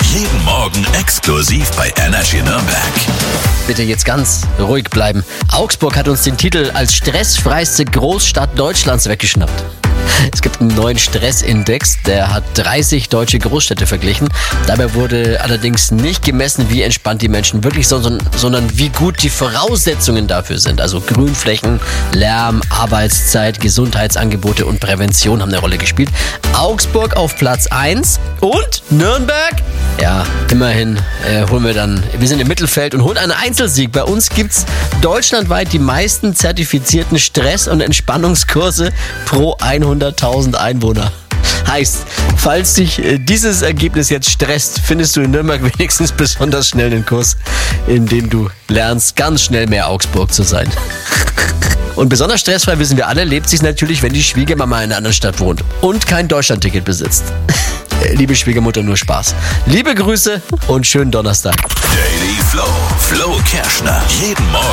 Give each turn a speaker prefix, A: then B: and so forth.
A: Jeden Morgen exklusiv bei Energy Nürnberg.
B: Bitte jetzt ganz ruhig bleiben. Augsburg hat uns den Titel als stressfreiste Großstadt Deutschlands weggeschnappt. Es gibt einen neuen Stressindex, der hat 30 deutsche Großstädte verglichen. Dabei wurde allerdings nicht gemessen, wie entspannt die Menschen wirklich sind, sondern wie gut die Voraussetzungen dafür sind. Also Grünflächen, Lärm, Arbeitszeit, Gesundheitsangebote und Prävention haben eine Rolle gespielt. Augsburg auf Platz 1 und Nürnberg? Ja, immerhin wir sind im Mittelfeld und holen einen Einzelsieg. Bei uns gibt's deutschlandweit die meisten zertifizierten Stress- und Entspannungskurse pro 100.000 Einwohner. Heißt, falls dich dieses Ergebnis jetzt stresst, findest du in Nürnberg wenigstens besonders schnell einen Kurs, in dem du lernst, ganz schnell mehr Augsburg zu sein. Und besonders stressfrei, wissen wir alle, lebt sich natürlich, wenn die Schwiegermama in einer anderen Stadt wohnt und kein Deutschlandticket besitzt. Liebe Schwiegermutter, nur Spaß. Liebe Grüße und schönen Donnerstag.
A: Daily Flow. Flo Kerschner. Jeden Morgen